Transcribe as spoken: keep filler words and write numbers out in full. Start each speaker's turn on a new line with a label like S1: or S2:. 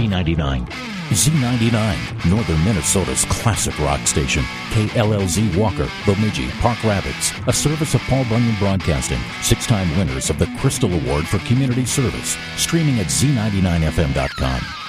S1: Z ninety-nine. Z ninety-nine, Northern Minnesota's classic rock station. K L L Z Walker, Bemidji, Park Rapids. A service of Paul Bunyan Broadcasting. Six-time winners of the Crystal Award for Community Service. Streaming at Z ninety-nine F M dot com.